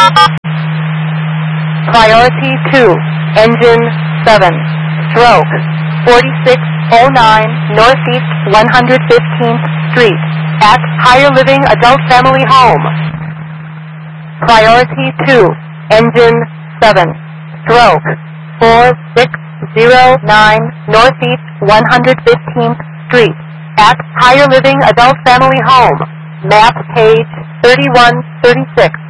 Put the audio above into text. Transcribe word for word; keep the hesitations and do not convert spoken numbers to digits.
Priority two, Engine seven, Stroke, forty-six oh nine Northeast one hundred fifteenth Street, at Higher Living Adult Family Home. Priority two, Engine seven, Stroke, four six oh nine Northeast one hundred fifteenth Street, at Higher Living Adult Family Home. Map page thirty-one thirty-six.